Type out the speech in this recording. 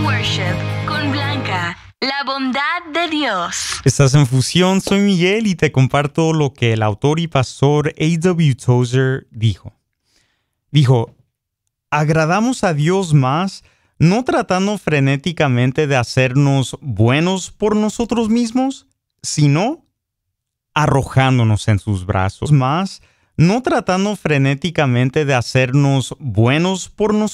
Worship con Blanca, la bondad de Dios. Estás en Fusión, soy Miguel y te comparto lo que el autor y pastor A.W. Tozer dijo. Dijo, agradamos a Dios más no tratando frenéticamente de hacernos buenos por nosotros mismos, sino arrojándonos en sus brazos. Más no tratando frenéticamente de hacernos buenos por nosotros